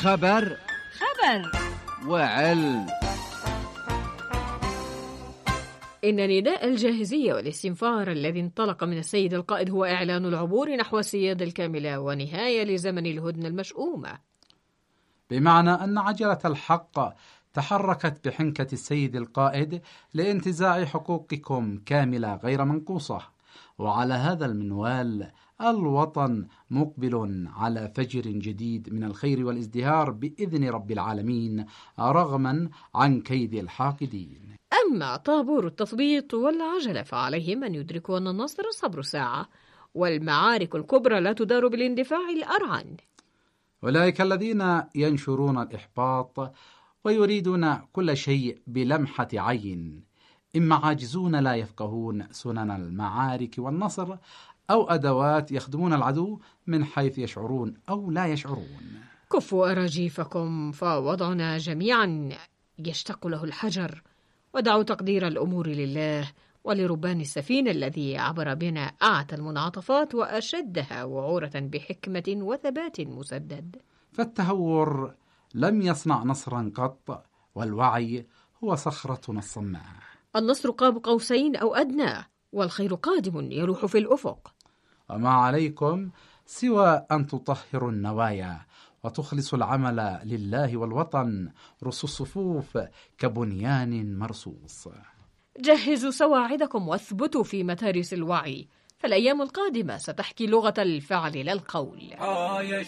خبر وعلم. إن نداء الجاهزية والاستنفار الذي انطلق من السيد القائد هو إعلان العبور نحو السيادة الكاملة ونهاية لزمن الهدنة المشؤومة، بمعنى أن عجلة الحق تحركت بحنكة السيد القائد لانتزاع حقوقكم كاملة غير منقوصة. وعلى هذا المنوال الوطن مقبل على فجر جديد من الخير والازدهار بإذن رب العالمين رغما عن كيد الحاقدين. أما طابور التثبيط والعجلة فعليهم أن يدركوا أن النصر صبر ساعة، والمعارك الكبرى لا تدار بالاندفاع الأرعن. أولئك الذين ينشرون الإحباط ويريدون كل شيء بلمحة عين إما عاجزون لا يفقهون سنن المعارك والنصر، أو أدوات يخدمون العدو من حيث يشعرون أو لا يشعرون. كفوا أراجيفكم فوضعنا جميعا يشتق له الحجر، ودعوا تقدير الأمور لله ولربان السفينة الذي عبر بنا أعتى المنعطفات وأشدها وعورة بحكمة وثبات مسدد. فالتهور لم يصنع نصرا قط، والوعي هو صخرتنا الصماء. النصر قاب قوسين أو أدنى، والخير قادم يلوح في الأفق. وما عليكم سوى أن تطهروا النوايا وتخلصوا العمل لله والوطن، رصوا الصفوف كبنيان مرصوص. جهزوا سواعدكم واثبتوا في متارس الوعي، فالأيام القادمة ستحكي لغة الفعل لا القول.